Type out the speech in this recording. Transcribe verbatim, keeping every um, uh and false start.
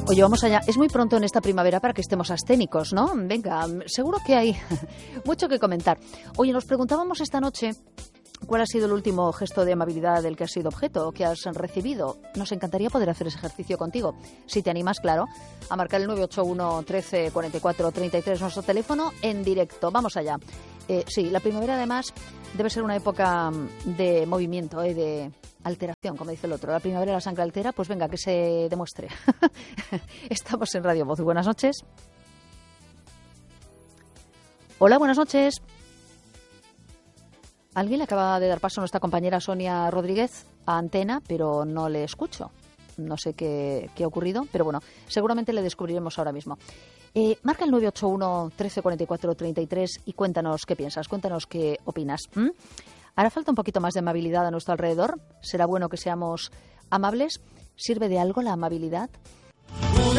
Oye, vamos allá. Es muy pronto en esta primavera para que estemos asténicos, ¿no? Venga, seguro que hay mucho que comentar. Oye, nos preguntábamos esta noche cuál ha sido el último gesto de amabilidad del que has sido objeto o que has recibido. Nos encantaría poder hacer ese ejercicio contigo. Si te animas, claro, a marcar el nueve ocho uno, trece, cuarenta y cuatro, treinta y tres, nuestro teléfono en directo. Vamos allá. Eh, sí, la primavera además debe ser una época de movimiento, eh, de alteración, como dice el otro. La primavera la sangre altera, pues venga, que se demuestre. Estamos en Radio Voz. Buenas noches. Hola, buenas noches. Alguien le acaba de dar paso a nuestra compañera Sonia Rodríguez a antena, pero no le escucho. No sé qué, qué ha ocurrido, pero bueno, seguramente le descubriremos ahora mismo. Eh, marca el nueve ocho uno, trece, cuarenta y cuatro, treinta y tres y cuéntanos qué piensas, cuéntanos qué opinas. ¿Mm? ¿Hará falta un poquito más de amabilidad a nuestro alrededor? ¿Será bueno que seamos amables? ¿Sirve de algo la amabilidad?